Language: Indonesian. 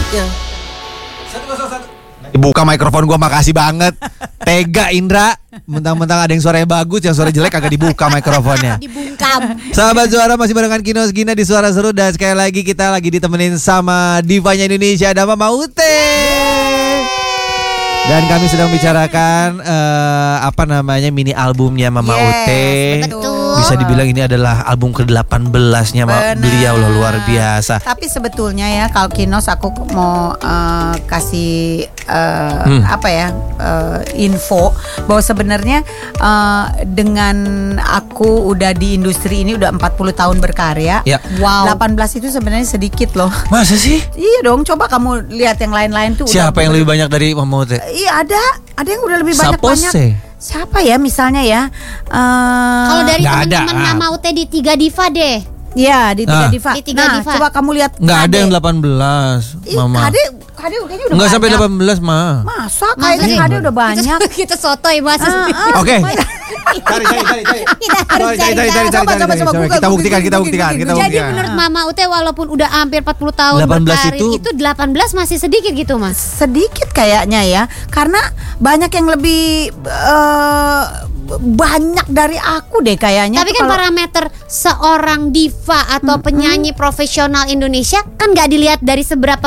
Ya. Buka mikrofon gua, makasih banget. Tega Indra, mentang-mentang ada yang suaranya bagus, yang suara jelek agak dibuka mikrofonnya. Dibungkam. Sahabat Suara masih barengan Kinos Gina di Suara Seru. Dan sekali lagi kita lagi ditemenin sama divanya Indonesia, ada Mama Ute. Dan kami sedang bicarakan mini albumnya Mama Ute. Betul. Bisa dibilang ini adalah album ke-18-nya beliau loh, luar biasa. Tapi sebetulnya ya kalau Kinos aku mau kasih info bahwa sebenarnya dengan aku udah di industri ini udah 40 tahun berkarya. Ya. Wow. 18 itu sebenarnya sedikit loh. Masa sih? Iya dong, coba kamu lihat yang lain-lain tuh. Siapa yang lebih banyak dari Mama Ute? Iya ada yang udah lebih banyak. Siapa ya misalnya ya? Kalau dari Nggak ada. teman-teman Mama Ute di 3 Diva deh. Ya di Tiga Diva. Di Tiga Diva. Coba kamu lihat. Nggak ada yang 18, Mama. Kade kayaknya udah Nggak sampai banyak. 18, Ma. Masa kayaknya Kade udah banyak. Kita sotoy bahasa. Oke. Coba. Kita buktikan. Jadi menurut Mama Ute walaupun udah hampir 40 tahun 18 berkarir, itu 18 masih sedikit gitu, Mas. Sedikit kayaknya ya. Karena banyak yang lebih banyak dari aku deh kayaknya. Tapi kan parameter seorang diva atau penyanyi profesional Indonesia kan nggak dilihat dari seberapa